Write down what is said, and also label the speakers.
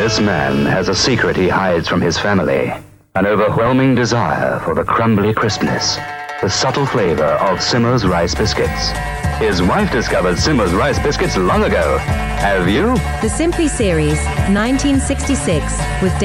Speaker 1: This man has a secret he hides from his family. An overwhelming desire for the crumbly crispness, the subtle flavor of Simmer's rice biscuits. His wife discovered Simmer's rice biscuits long ago. Have you?
Speaker 2: The Simply series, 1966, with